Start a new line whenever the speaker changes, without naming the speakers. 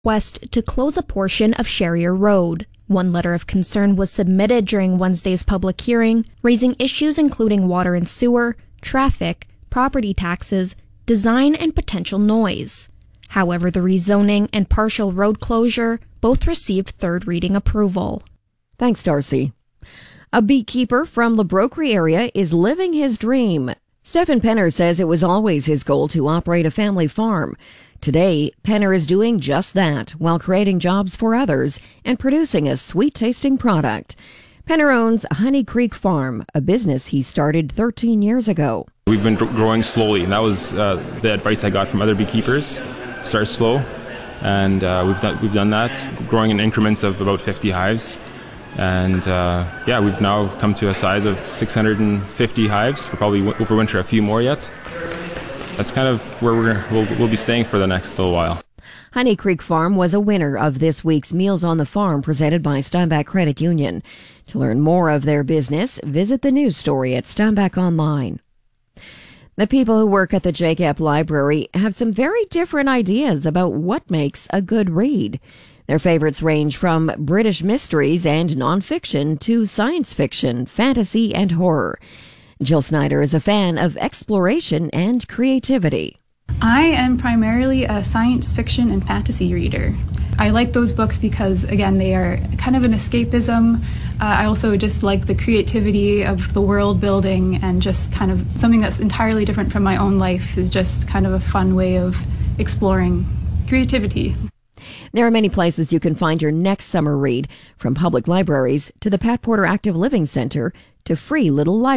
request to close a portion of Sherrier Road. One letter of concern was submitted during Wednesday's public hearing, raising issues including water and sewer, traffic, property taxes, design, and potential noise. However, the rezoning and partial road closure both received third reading approval.
Thanks, Darcy. A beekeeper from La Brocquerie area is living his dream. Stephen Penner says it was always his goal to operate a family farm. Today, Penner is doing just that while creating jobs for others and producing a sweet-tasting product. Penner owns Honey Creek Farm, a business he started 13 years ago.
We've been growing slowly, and that was the advice I got from other beekeepers. Start slow, and we've done that, growing in increments of about 50 hives. And we've now come to a size of 650 hives. We'll probably overwinter a few more yet. That's kind of where we'll be staying for the next little while.
Honey Creek Farm was a winner of this week's Meals on the Farm presented by Steinbach Credit Union. To learn more of their business, visit the news story at Steinbach Online. The people who work at the JCAP Library have some very different ideas about what makes a good read. Their favorites range from British mysteries and nonfiction to science fiction, fantasy, and horror. Jill Snyder is a fan of exploration and creativity.
I am primarily a science fiction and fantasy reader. I like those books because, again, they are kind of an escapism. I also just like the creativity of the world building, and just kind of something that's entirely different from my own life is just kind of a fun way of exploring creativity.
There are many places you can find your next summer read, from public libraries to the Pat Porter Active Living Center to free little libraries.